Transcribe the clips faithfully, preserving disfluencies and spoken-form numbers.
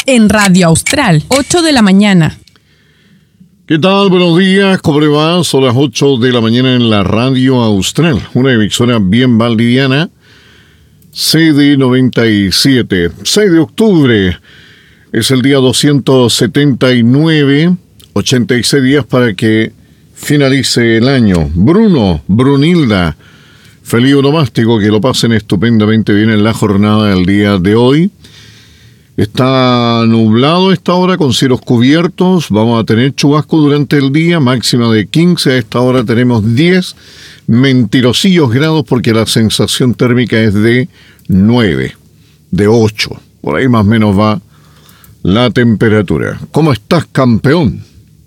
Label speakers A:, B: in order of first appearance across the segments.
A: en Radio Austral, ocho de la mañana.
B: ¿Qué tal? Buenos días, ¿cómo le va? Son las ocho de la mañana en la Radio Austral, una emisora bien valdiviana, C D noventa y siete. seis de octubre es el día doscientos setenta y nueve, ochenta y seis días para que finalice el año. Bruno, Brunilda, feliz onomástico, que lo pasen estupendamente bien en la jornada del día de hoy. Está nublado a esta hora con cielos cubiertos, vamos a tener chubasco durante el día, máxima de quince, a esta hora tenemos diez mentirosillos grados porque la sensación térmica es de nueve, de ocho, por ahí más o menos va la temperatura. ¿Cómo estás, campeón?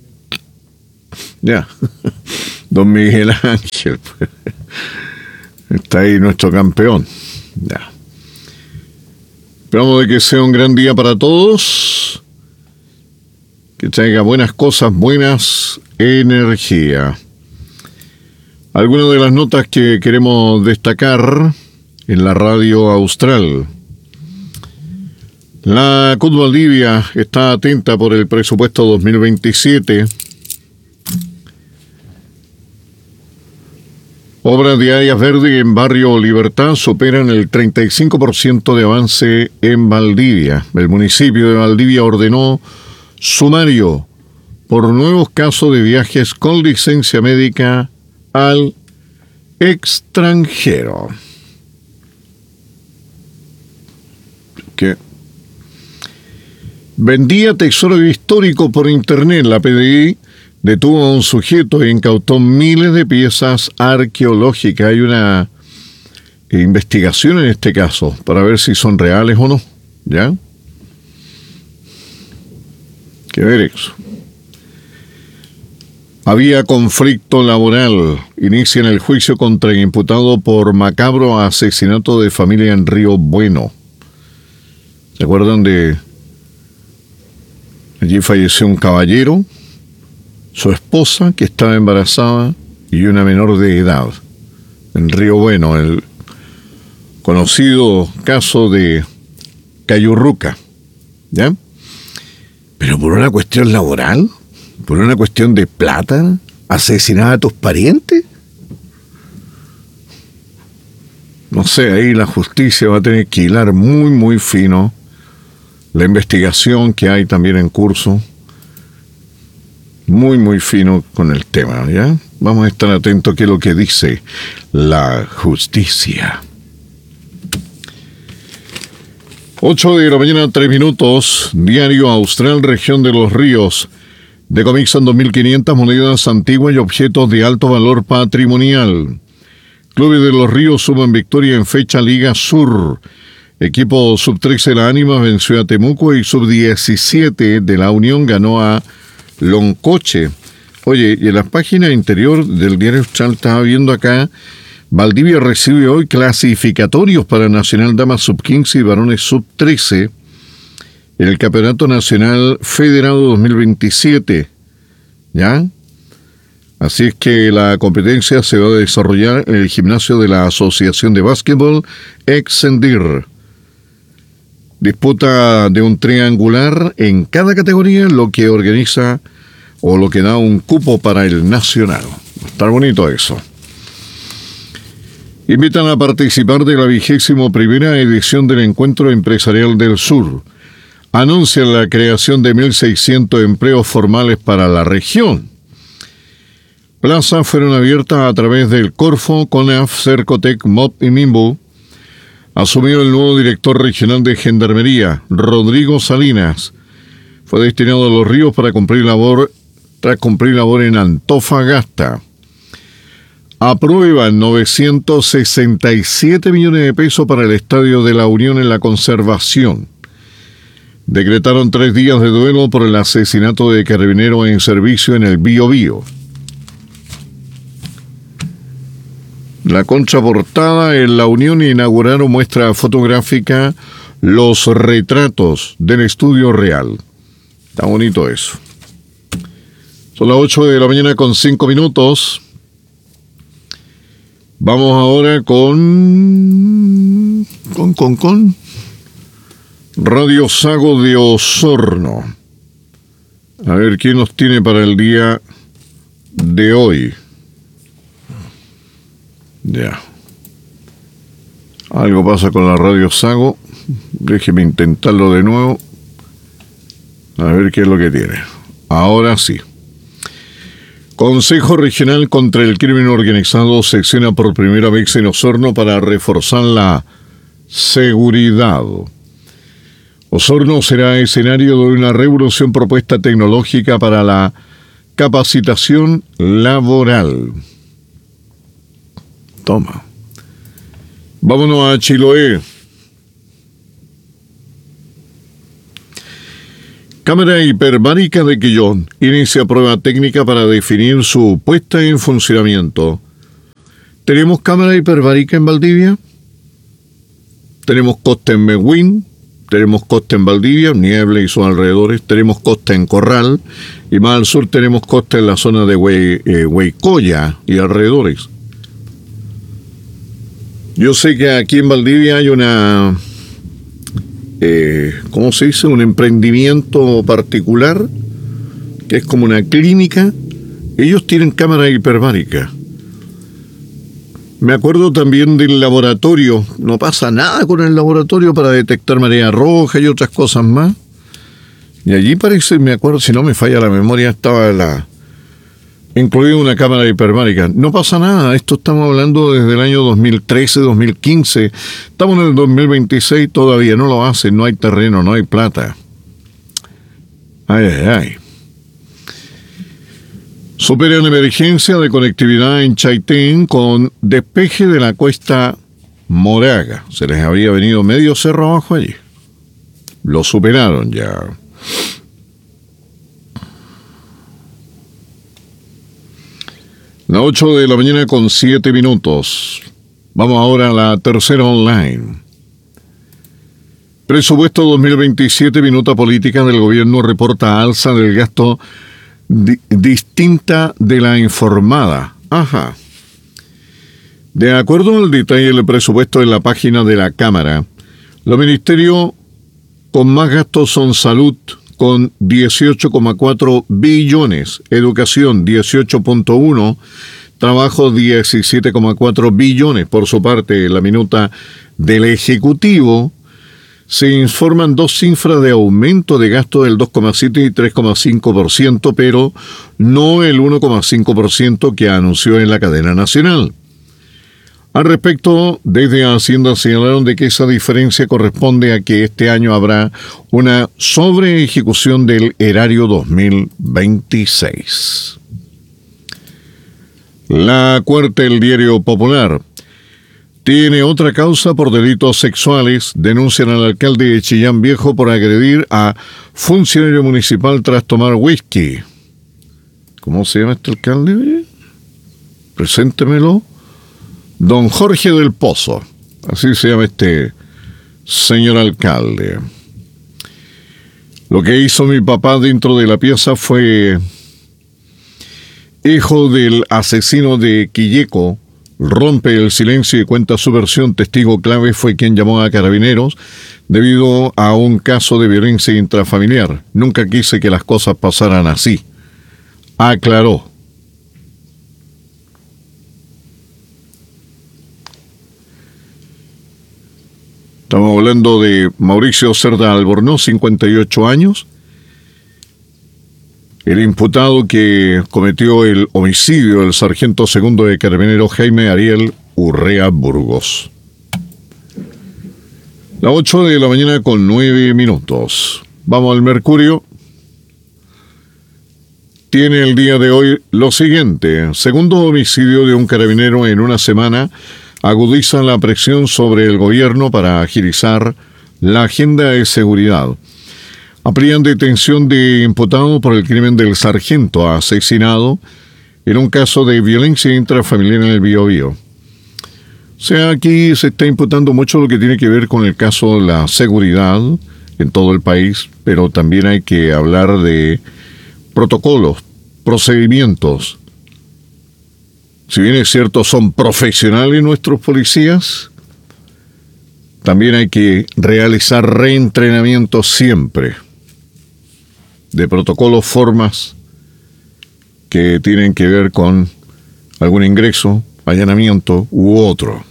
B: Ya, don Miguel Ángel, pues. Está ahí nuestro campeón. Ya. Esperamos de que sea un gran día para todos, que traiga buenas cosas, buenas energía. Algunas de las notas que queremos destacar en la Radio Austral. La C U T Valdivia está atenta por el presupuesto dos mil veintisiete. Obras de áreas verdes en Barrio Libertad superan el treinta y cinco por ciento de avance en Valdivia. El municipio de Valdivia ordenó sumario por nuevos casos de viajes con licencia médica al extranjero. ¿Qué? Vendía tesoro histórico por internet. La P D I detuvo a un sujeto e incautó miles de piezas arqueológicas. Hay una investigación en este caso para ver si son reales o no. ¿Ya? Que ver eso. Había conflicto laboral. Inician el juicio contra el imputado por macabro asesinato de familia en Río Bueno. ¿Se acuerdan de...? Allí falleció un caballero, su esposa, que estaba embarazada, y una menor de edad, en Río Bueno, el conocido caso de Cayurruca, ¿ya? Pero por una cuestión laboral, por una cuestión de plata, asesinar a tus parientes. No sé, ahí la justicia va a tener que hilar muy, muy fino la investigación que hay también en curso. Muy, muy fino con el tema, ¿ya? Vamos a estar atentos a qué es lo que dice la justicia. ocho de la mañana, tres minutos. Diario Austral, región de los ríos. Decomisan dos mil quinientas monedas antiguas y objetos de alto valor patrimonial. Clubes de los Ríos suman victoria en fecha Liga Sur. Equipo sub trece La Ánima venció a Temuco y sub diecisiete de la Unión ganó a Loncoche. Oye, y en la página interior del Diario Austral estaba viendo acá, Valdivia recibe hoy clasificatorios para Nacional Damas sub quince y Varones sub trece en el Campeonato Nacional Federado dos mil veintisiete. ¿Ya? Así es que la competencia se va a desarrollar en el gimnasio de la Asociación de Básquetbol Excendir. Disputa de un triangular en cada categoría, lo que organiza o lo que da un cupo para el nacional. Está bonito eso. Invitan a participar de la vigésimo primera edición del Encuentro Empresarial del Sur. Anuncian la creación de mil seiscientos empleos formales para la región. Plazas fueron abiertas a través del Corfo, CONAF, Cercotec, M O P y Mimbu. Asumió el nuevo director regional de Gendarmería, Rodrigo Salinas. Fue destinado a Los Ríos para cumplir labor, tras cumplir labor en Antofagasta. Aprueban novecientos sesenta y siete millones de pesos para el Estadio de la Unión en la conservación. Decretaron tres días de duelo por el asesinato de carabinero en servicio en el Biobío. La contraportada en La Unión inauguraron muestra fotográfica Los retratos del estudio real. Está bonito eso. Son las ocho de la mañana con cinco minutos. Vamos ahora con... Con, con, con... Radio Sago de Osorno. A ver, ¿quién nos tiene para el día de hoy? Ya. Algo pasa con la Radio Sago. Déjeme intentarlo de nuevo. A ver qué es lo que tiene. Ahora sí. Consejo Regional contra el Crimen Organizado secciona por primera vez en Osorno para reforzar la seguridad. Osorno será escenario de una revolución propuesta tecnológica para la capacitación laboral. Toma. Vámonos a Chiloé. Cámara hiperbárica de Quillón inicia prueba técnica para definir su puesta en funcionamiento. ¿Tenemos cámara hiperbárica en Valdivia? Tenemos costa en Mehuín, tenemos costa en Valdivia, Niebla y sus alrededores, tenemos costa en Corral, y más al sur tenemos costa en la zona de Hue, eh, Huaycoya y alrededores. Yo sé que aquí en Valdivia hay una... Eh, ¿cómo se dice? Un emprendimiento particular que es como una clínica. Ellos tienen cámara hiperbárica. Me acuerdo también del laboratorio. No pasa nada con el laboratorio para detectar marea roja y otras cosas más. Y allí parece, me acuerdo, si no me falla la memoria, estaba la incluida una cámara hiperbárica. No pasa nada, esto estamos hablando desde el año dos mil trece, dos mil quince. Estamos en el dos mil veintiséis, todavía no lo hacen, no hay terreno, no hay plata. Ay, ay, ay. Superan emergencia de conectividad en Chaitén con despeje de la cuesta Moraga. Se les había venido medio cerro abajo allí. Lo superaron ya. Las ocho de la mañana con siete minutos. Vamos ahora a la tercera online. Presupuesto dos mil veintisiete, minuta política del gobierno reporta alza del gasto di- distinta de la informada. Ajá. De acuerdo al detalle del presupuesto en la página de la Cámara, los ministerios con más gastos son salud, con dieciocho coma cuatro billones, educación dieciocho punto uno, trabajo diecisiete coma cuatro billones. Por su parte, la minuta del Ejecutivo se informan dos cifras de aumento de gasto del dos coma siete y tres coma cinco por ciento, pero no el uno coma cinco por ciento que anunció en la cadena nacional. Al respecto, desde Hacienda señalaron de que esa diferencia corresponde a que este año habrá una sobreejecución del erario dos mil veintiséis. La Cuarta del Diario Popular tiene otra causa por delitos sexuales. Denuncian al alcalde de Chillán Viejo por agredir a funcionario municipal tras tomar whisky. ¿Cómo se llama este alcalde? Preséntemelo. Don Jorge del Pozo, así se llama este señor alcalde. Lo que hizo mi papá dentro de la pieza fue hijo del asesino de Quilleco. Rompe el silencio y cuenta su versión. Testigo clave fue quien llamó a Carabineros debido a un caso de violencia intrafamiliar. Nunca quise que las cosas pasaran así, aclaró. Estamos hablando de Mauricio Cerda Albornoz, cincuenta y ocho años, el imputado que cometió el homicidio del sargento segundo de Carabineros Jaime Ariel Urrea Burgos. Las ocho de la mañana con nueve minutos. Vamos al Mercurio. Tiene el día de hoy lo siguiente: segundo homicidio de un carabinero en una semana agudiza la presión sobre el gobierno para agilizar la agenda de seguridad. Amplían detención de imputado por el crimen del sargento asesinado en un caso de violencia intrafamiliar en el Biobío. O sea, aquí se está imputando mucho lo que tiene que ver con el caso de la seguridad en todo el país, pero también hay que hablar de protocolos, procedimientos. Si bien es cierto, son profesionales nuestros policías, también hay que realizar reentrenamiento siempre de protocolos, formas que tienen que ver con algún ingreso, allanamiento u otro.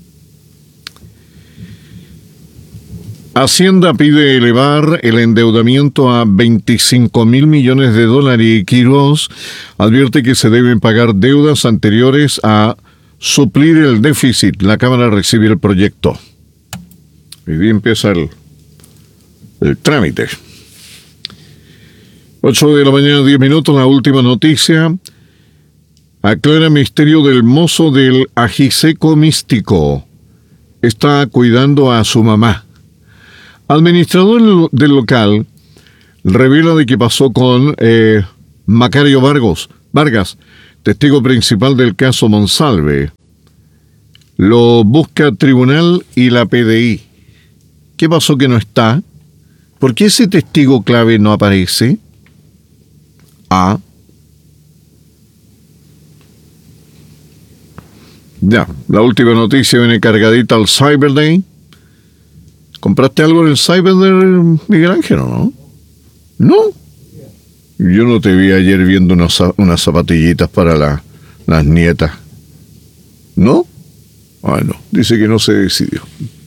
B: Hacienda pide elevar el endeudamiento a veinticinco mil millones de dólares y Quirós advierte que se deben pagar deudas anteriores a suplir el déficit. La Cámara recibe el proyecto. Y bien empieza el, el trámite. ocho de la mañana, diez minutos, la última noticia. Aclara misterio del mozo del ajiseco místico. Está cuidando a su mamá. Administrador del local revela de qué pasó con eh, Macario Vargas, Vargas, testigo principal del caso Monsalve. Lo busca tribunal y la P D I. ¿Qué pasó que no está? ¿Por qué ese testigo clave no aparece? Ah. Ya, la última noticia viene cargadita al Cyber Day. ¿Compraste algo en el Cyber Day, Miguel Ángel, o no? ¿No? Yo no te vi ayer viendo unas, unas zapatillitas para la, las nietas. ¿No? Bueno, dice que no se decidió.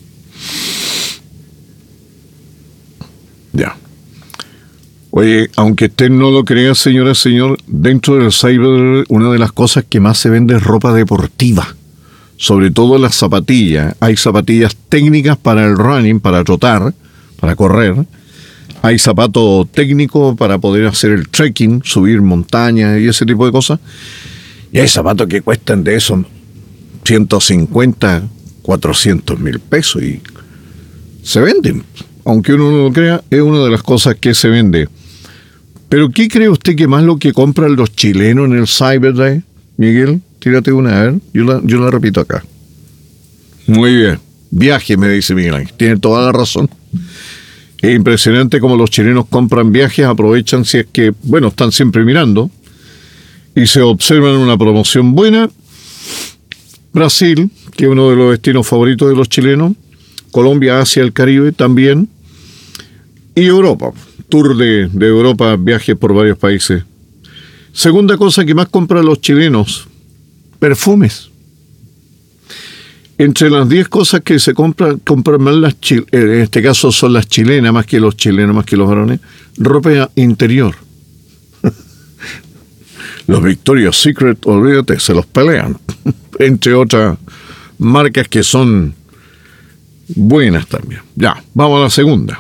B: Ya. Oye, aunque usted no lo crea, señora, señor, dentro del Cyber, una de las cosas que más se vende es ropa deportiva. Sobre todo las zapatillas. Hay zapatillas técnicas para el running, para trotar, para correr. Hay zapatos técnicos para poder hacer el trekking, subir montañas y ese tipo de cosas. Y hay zapatos que cuestan de eso ciento cincuenta, cuatrocientos mil pesos y se venden. Aunque uno no lo crea, es una de las cosas que se vende. Pero ¿qué cree usted que más lo que compran los chilenos en el Cyber Day, Miguel? Tírate una, a ver, yo la, yo la repito acá. Muy bien. Viaje, me dice Miguel Ángel. Tiene toda la razón. Es impresionante cómo los chilenos compran viajes, aprovechan si es que, bueno, están siempre mirando y se observan una promoción buena. Brasil, que es uno de los destinos favoritos de los chilenos. Colombia, Asia, el Caribe también. Y Europa. Tour de, de Europa, viajes por varios países. Segunda cosa que más compran los chilenos. Perfumes. Entre las diez cosas que se compran, compran más las chilenas, en este caso son las chilenas, más que los chilenos, más que los varones, ropa interior. Los Victoria's Secret, olvídate, se los pelean. Entre otras marcas que son buenas también. Ya, vamos a la segunda.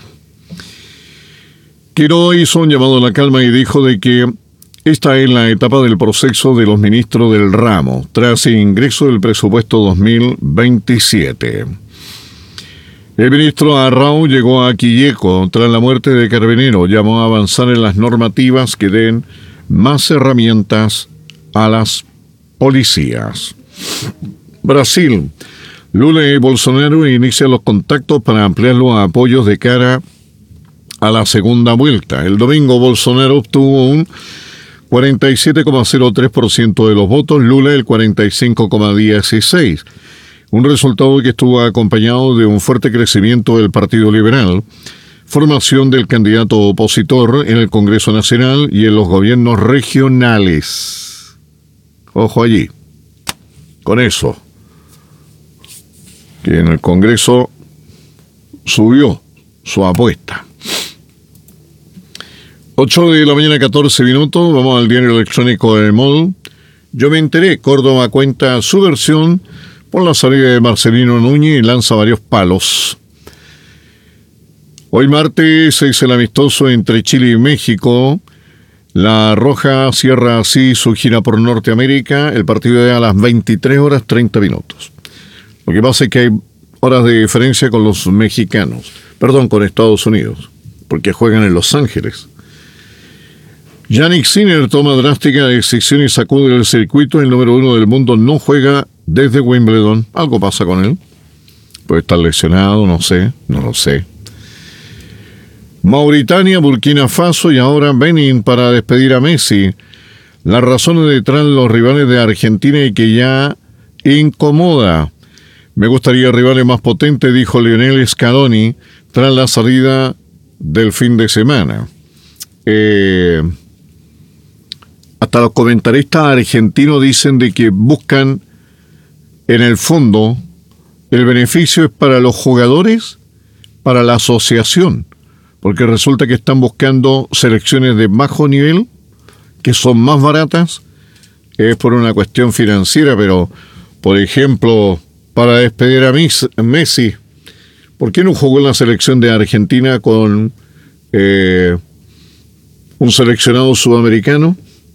B: Quirós hizo un llamado a la calma y dijo de que esta es la etapa del proceso de los ministros del ramo, tras el ingreso del presupuesto dos mil veintisiete. El ministro Arrau llegó a Quilleco tras la muerte de Carabinero, llamó a avanzar en las normativas que den más herramientas a las policías. Brasil. Lula y Bolsonaro inician los contactos para ampliar los apoyos de cara a la segunda vuelta. El domingo Bolsonaro obtuvo un cuarenta y siete coma cero tres por ciento de los votos, Lula el cuarenta y cinco coma dieciséis por ciento. Un resultado que estuvo acompañado de un fuerte crecimiento del Partido Liberal, formación del candidato opositor en el Congreso Nacional y en los gobiernos regionales. Ojo allí, con eso, que en el Congreso subió su apuesta. ocho de la mañana, catorce minutos, vamos al diario electrónico de M O L. Yo me enteré, Córdoba cuenta su versión por la salida de Marcelino Núñez y lanza varios palos. Hoy martes se hizo el amistoso entre Chile y México. La Roja cierra así su gira por Norteamérica. El partido es a las veintitrés horas treinta minutos. Lo que pasa es que hay horas de diferencia con los mexicanos. Perdón, con Estados Unidos, porque juegan en Los Ángeles. Yannick Sinner toma drástica decisión y sacude el circuito. El número uno del mundo no juega desde Wimbledon. Algo pasa con él. Puede estar lesionado, no sé, no lo sé. Mauritania, Burkina Faso y ahora Benin para despedir a Messi. Las razones detrás de los rivales de Argentina y que ya incomoda. Me gustaría rivales más potentes, dijo Lionel Scaloni tras la salida del fin de semana. Eh, hasta los comentaristas argentinos dicen de que buscan, en el fondo, el beneficio es para los jugadores, para la asociación, porque resulta que están buscando selecciones de bajo nivel, que son más baratas, es por una cuestión financiera, pero, por ejemplo, para despedir a Messi, ¿por qué no jugó en la selección de Argentina con eh, un seleccionado sudamericano?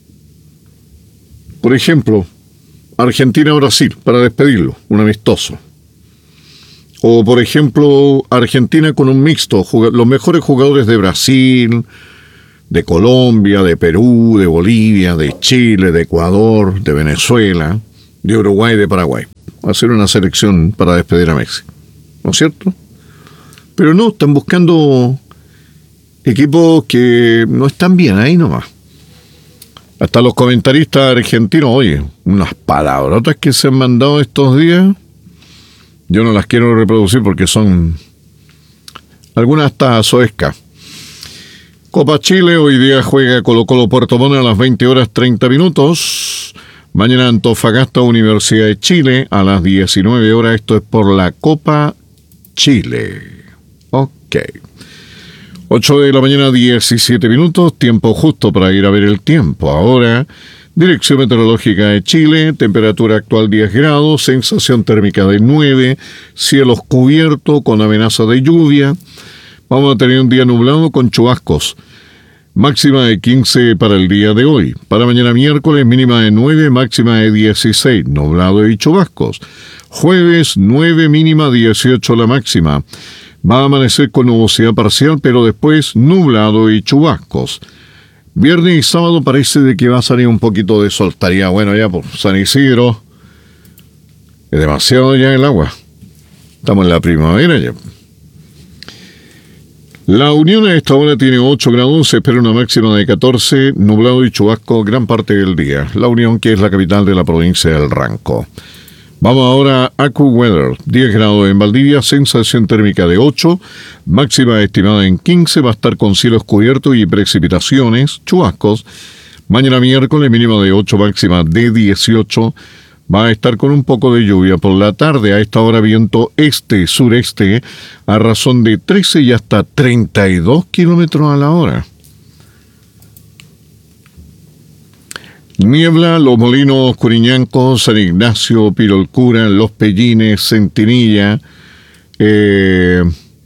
B: Por ejemplo, Argentina-Brasil, para despedirlo, un amistoso. O, por ejemplo, Argentina con un mixto, los mejores jugadores de Brasil, de Colombia, de Perú, de Bolivia, de Chile, de Ecuador, de Venezuela, de Uruguay, de Paraguay. Hacer una selección para despedir a Messi, ¿no es cierto? Pero no, están buscando equipos que no están bien ahí nomás. Hasta los comentaristas argentinos, oye, unas palabrotas que se han mandado estos días, yo no las quiero reproducir porque son algunas hasta soescas. Copa Chile, hoy día juega Colo-Colo Puerto Montt a las veinte horas treinta minutos. Mañana Antofagasta, Universidad de Chile, a las diecinueve horas. Esto es por la Copa Chile. Ok. ocho de la mañana, diecisiete minutos. Tiempo justo para ir a ver el tiempo. Ahora, Dirección Meteorológica de Chile. Temperatura actual diez grados. Sensación térmica de nueve. Cielos cubiertos con amenaza de lluvia. Vamos a tener un día nublado con chubascos. Máxima de quince para el día de hoy. Para mañana miércoles, mínima de nueve, máxima de dieciséis. Nublado y chubascos. Jueves, nueve, mínima, dieciocho la máxima. Va a amanecer con nubosidad parcial, pero después nublado y chubascos. Viernes y sábado parece de que va a salir un poquito de sol. Estaría bueno ya por San Isidro. Es demasiado ya el agua. Estamos en la primavera ya. La Unión a esta hora tiene ocho grados, se espera una máxima de catorce, nublado y chubasco gran parte del día. La Unión, que es la capital de la provincia del Ranco. Vamos ahora a AccuWeather, diez grados en Valdivia, sensación térmica de ocho, máxima estimada en quince, va a estar con cielos cubiertos y precipitaciones, chubascos. Mañana miércoles, mínima de ocho, máxima de dieciocho. Va a estar con un poco de lluvia por la tarde. A esta hora viento este-sureste a razón de trece y hasta treinta y dos kilómetros a la hora. Niebla, Los Molinos, Curiñancos, San Ignacio, Pirolcura, Los Pellines, Centinilla, eh,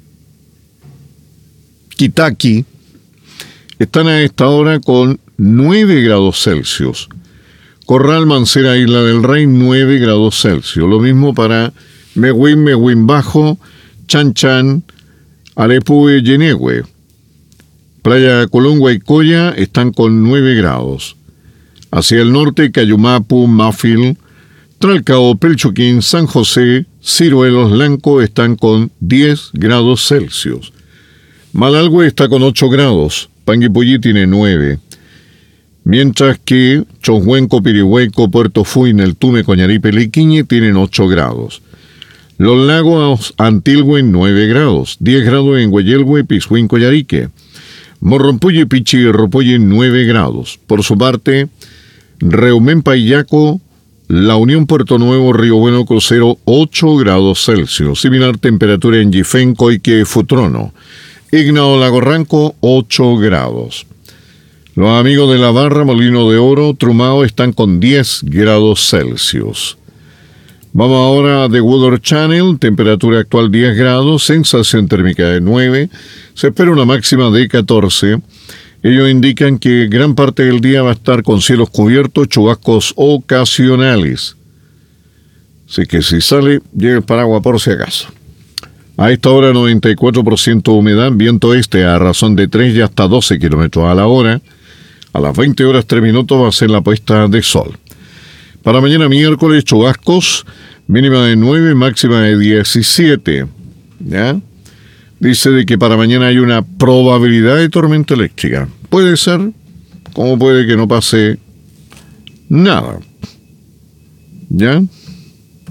B: Quitaqui. Están a esta hora con nueve grados Celsius. Corral, Mancera, Isla del Rey, nueve grados Celsius. Lo mismo para Mehuín, Mehuín Bajo, Chan Chan, Alepue, Yenehue. Playa Colón, y Coya están con nueve grados. Hacia el norte, Cayumapu, Mafil, Tralcao, Pelchuquín, San José, Ciruelos, Lanco están con diez grados Celsius. Malalgüe está con ocho grados. Panguipulli tiene nueve. Mientras que Chonhuenco, Pirihueco, Puerto Fuin, El Tume, Coñaripe, Liquiñe tienen ocho grados. Los Lagos, Antilgüe, nueve grados. diez grados en Hueyelgüe, Pisuín, Coyarique. Morrompulli, Pichi y Ropolle, nueve grados. Por su parte, Reumén, Payaco, La Unión, Puerto Nuevo, Río Bueno, Crucero, ocho grados Celsius. Similar temperatura en Yifén, Coique, Futrono. Ignao, Lago Ranco, ocho grados. Los amigos de La Barra, Molino de Oro, Trumao están con diez grados Celsius. Vamos ahora a The Weather Channel, temperatura actual diez grados, sensación térmica de nueve, se espera una máxima de catorce. Ellos indican que gran parte del día va a estar con cielos cubiertos, chubascos ocasionales. Así que si sale, lleve el paraguas por si acaso. A esta hora noventa y cuatro por ciento humedad, viento este a razón de tres y hasta doce kilómetros a la hora. A las veinte horas tres minutos va a ser la puesta de sol. Para mañana miércoles, chubascos, mínima de nueve, máxima de diecisiete. ¿Ya? Dice de que para mañana hay una probabilidad de tormenta eléctrica. Puede ser, como puede que no pase nada. ¿Ya?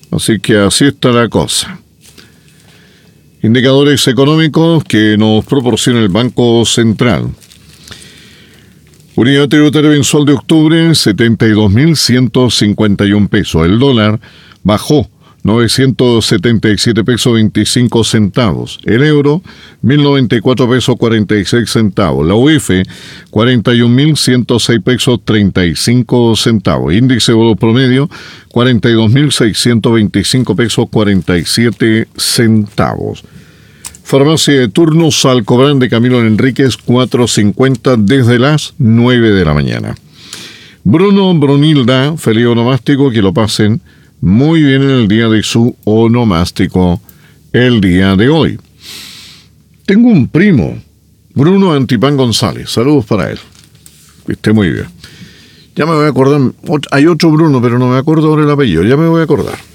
B: Así que así está la cosa. Indicadores económicos que nos proporciona el Banco Central. Unidad tributaria mensual de octubre, setenta y dos mil ciento cincuenta y un pesos. El dólar bajó novecientos setenta y siete pesos veinticinco centavos. El euro, mil noventa y cuatro pesos cuarenta y seis centavos. La U F, cuarenta y un mil ciento seis pesos treinta y cinco centavos. Índice oro promedio, cuarenta y dos mil seiscientos veinticinco pesos cuarenta y siete centavos. Farmacia de turno Salcobrán de Camilo Enríquez, cuatrocientos cincuenta desde las nueve de la mañana. Bruno, Brunilda, feliz onomástico, que lo pasen muy bien en el día de su onomástico el día de hoy. Tengo un primo, Bruno Antipán González. Saludos para él. Que esté muy bien. Ya me voy a acordar. Hay otro Bruno, pero no me acuerdo ahora el apellido. Ya me voy a acordar.